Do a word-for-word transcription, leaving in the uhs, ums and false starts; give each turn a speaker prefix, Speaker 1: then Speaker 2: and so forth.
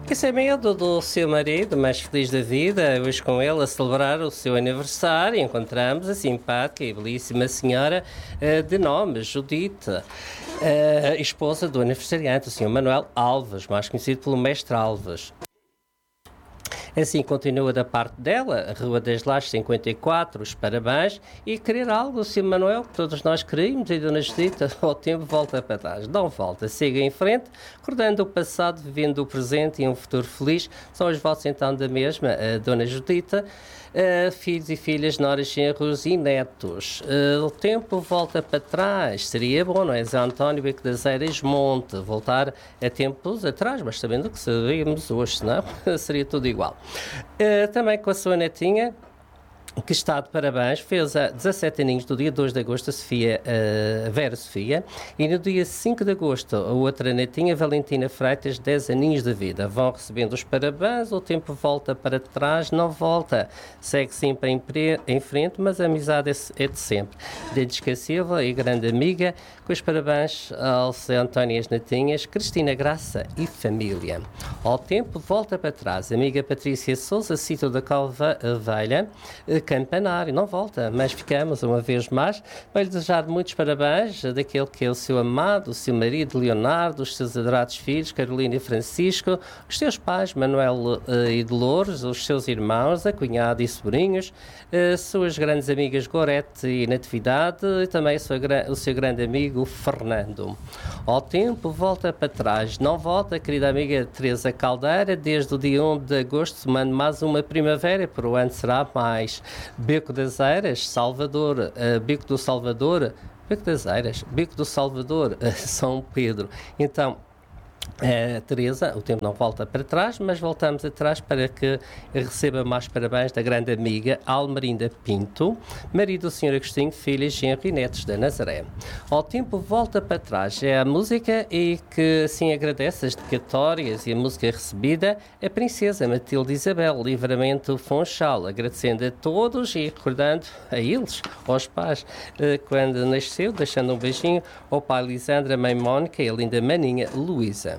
Speaker 1: Casamento do seu marido, mais feliz da vida, hoje com ele a celebrar o seu aniversário, encontramos a simpática e belíssima senhora uh, de nome Judite, uh, esposa do aniversariante, o senhor Manuel Alves, mais conhecido pelo Mestre Alves. Assim continua da parte dela, a Rua das Lajes cinquenta e quatro, os parabéns, e querer algo, senhor Manuel, que todos nós queríamos, e Dona Judita, ao tempo volta para trás. Não volta, siga em frente, recordando o passado, vivendo o presente e um futuro feliz. São os votos então da mesma, a Dona Judita, uh, filhos e filhas, noras, genros e netos. Uh, o tempo volta para trás, seria bom, não é? Zé António Beco das Eiras Monte, voltar a tempos atrás, mas sabendo o que sabemos hoje, senão seria tudo igual. Uh, também com a sua netinha, que está de parabéns, fez a dezassete aninhos do dia dois de agosto, a Sofia, uh, Vera Sofia, e no dia cinco de agosto a outra netinha, Valentina Freitas, dez aninhos de vida. Vão recebendo os parabéns, o tempo volta para trás, não volta, segue sempre em, pre- em frente, mas a amizade é, é de sempre. Dedesca Silva e grande amiga, com os parabéns ao Zé António e as netinhas, Cristina Graça e família. Ao tempo volta para trás, amiga Patrícia Souza, sítio da Calva Velha, Campanário, não volta, mas ficamos uma vez mais para lhe desejar muitos parabéns daquele que é o seu amado, o seu marido Leonardo, os seus adorados filhos Carolina e Francisco, os seus pais Manuel uh, e Dolores, os seus irmãos, a cunhada e sobrinhos, uh, suas grandes amigas Gorete e Natividade e também sua, o seu grande amigo Fernando. Ao tempo volta para trás, não volta, querida amiga Teresa Caldeira, desde o dia um de agosto semana mais uma primavera, por o ano será mais. Beco das Eiras, Salvador, uh, Beco do Salvador, Beco das Eiras, Beco do Salvador, uh, São Pedro. Então, Uh, Teresa, o tempo não volta para trás, mas voltamos atrás para que receba mais parabéns da grande amiga Almerinda Pinto, marido do senhor Agostinho, filhas, genro e netos da Nazaré. Ao tempo volta para trás é a música e que assim agradece as dedicatórias e a música recebida a princesa Matilde Isabel Livramento Fonchal, agradecendo a todos e recordando a eles, aos pais, uh, quando nasceu, deixando um beijinho ao pai Lisandra, a mãe Mónica e a linda maninha Luísa.